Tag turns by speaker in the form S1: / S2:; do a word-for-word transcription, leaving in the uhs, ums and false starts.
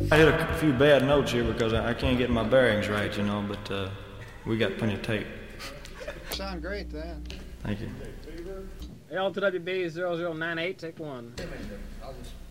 S1: I hit a few bad notes here because I can't get my bearings right, you know, but uh, we got plenty of tape.
S2: Sound great then.
S1: Thank you.
S3: L T W B zero zero nine eight, take one.